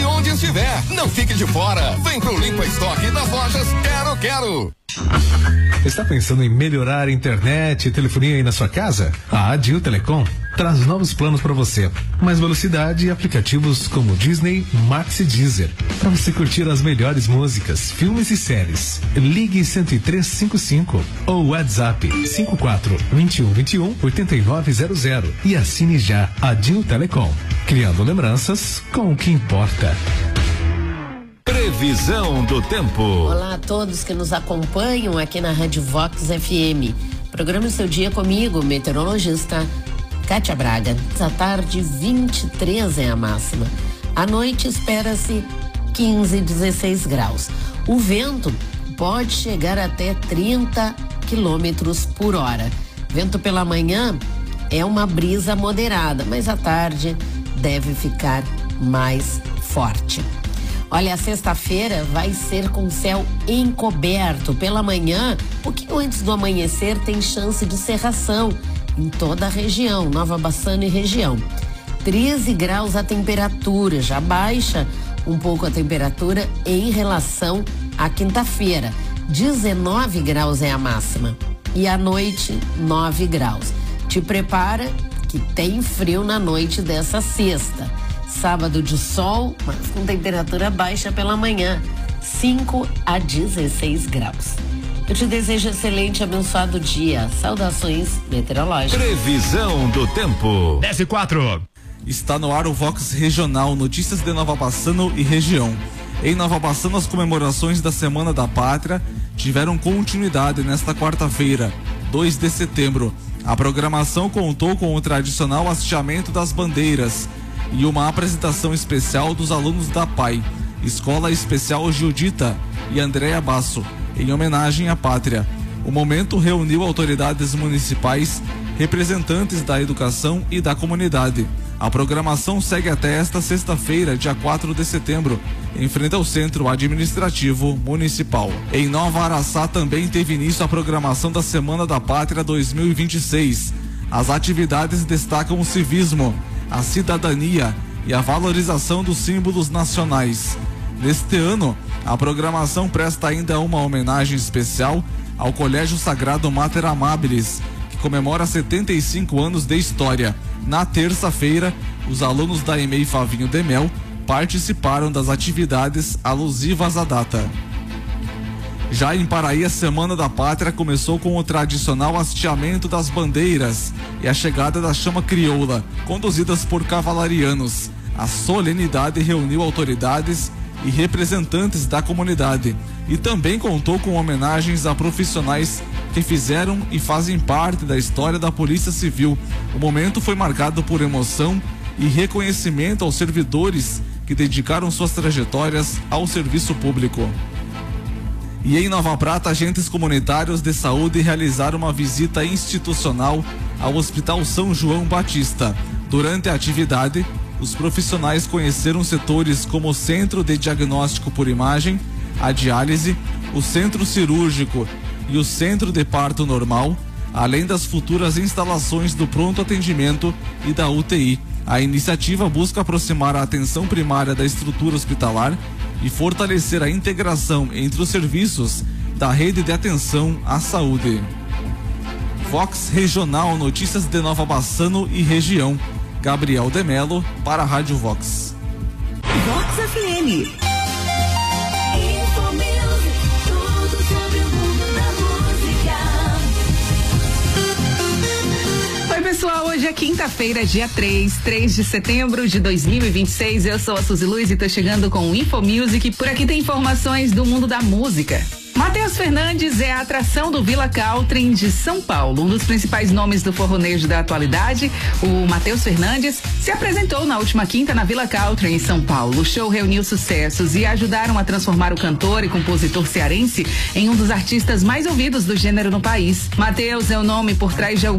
e onde estiver. Não fique de fora. Vem pro Limpa Estoque das lojas Quero. Está pensando em melhorar a internet e telefonia aí na sua casa? A Adil Telecom traz novos planos para você. Mais velocidade e aplicativos como Disney, Max e Deezer. Para você curtir as melhores músicas, filmes e séries. Ligue 10355 ou WhatsApp 54 21 21 8900 e assine já Adil Telecom. Criando lembranças com o que importa. Previsão do tempo. Olá a todos que nos acompanham aqui na Rádio Vox FM. Programa o seu dia comigo, meteorologista Kátia Braga. À tarde, 23 é a máxima. À noite, espera-se 15, 16 graus. O vento pode chegar até 30 quilômetros por hora. Vento pela manhã é uma brisa moderada, mas à tarde deve ficar mais forte. Olha, a sexta-feira vai ser com céu encoberto. Pela manhã, um pouquinho antes do amanhecer, tem chance de cerração em toda a região, Nova Bassano e região. 13 graus a temperatura, já baixa um pouco a temperatura em relação à quinta-feira. 19 graus é a máxima. E à noite, 9 graus. Te prepara que tem frio na noite dessa sexta. Sábado de sol, mas com temperatura baixa pela manhã, 5 a 16 graus. Eu te desejo excelente e abençoado dia. Saudações meteorológicas. Previsão do tempo. 10:04. Está no ar o Vox Regional, notícias de Nova Bassano e região. Em Nova Bassano, as comemorações da Semana da Pátria tiveram continuidade nesta quarta-feira, 2 de setembro. A programação contou com o tradicional hasteamento das bandeiras e uma apresentação especial dos alunos da PAI, Escola Especial Gildita e Andréa Basso, em homenagem à pátria. O momento reuniu autoridades municipais, representantes da educação e da comunidade. A programação segue até esta sexta-feira, dia 4 de setembro, em frente ao Centro Administrativo Municipal. Em Nova Araçá também teve início a programação da Semana da Pátria 2026. As atividades destacam o civismo, a cidadania e a valorização dos símbolos nacionais. Neste ano, a programação presta ainda uma homenagem especial ao Colégio Sagrado Mater Amabilis, que comemora 75 anos de história. Na terça-feira, os alunos da EMEI Favinho de Mel participaram das atividades alusivas à data. Já em Paraí, a Semana da Pátria começou com o tradicional hasteamento das bandeiras e a chegada da chama crioula, conduzidas por cavalarianos. A solenidade reuniu autoridades e representantes da comunidade e também contou com homenagens a profissionais que fizeram e fazem parte da história da Polícia Civil. O momento foi marcado por emoção e reconhecimento aos servidores que dedicaram suas trajetórias ao serviço público. E em Nova Prata, agentes comunitários de saúde realizaram uma visita institucional ao Hospital São João Batista. Durante a atividade, os profissionais conheceram setores como o Centro de Diagnóstico por Imagem, a diálise, o Centro Cirúrgico e o Centro de Parto Normal, além das futuras instalações do pronto atendimento e da UTI. A iniciativa busca aproximar a atenção primária da estrutura hospitalar e fortalecer a integração entre os serviços da rede de atenção à saúde. Vox Regional, notícias de Nova Bassano e região. Gabriel de Melo para a Rádio Vox. Vox FM. Pessoal, hoje é quinta-feira, dia 3 de setembro de 2026. Eu sou a Suzy Luiz e tô chegando com o InfoMusic. Por aqui tem informações do mundo da música. Matheus Fernandes é a atração do Villa Country de São Paulo. Um dos principais nomes do forronejo da atualidade, o Matheus Fernandes, se apresentou na última quinta na Villa Country em São Paulo. O show reuniu sucessos e ajudaram a transformar o cantor e compositor cearense em um dos artistas mais ouvidos do gênero no país. Matheus é o nome por trás de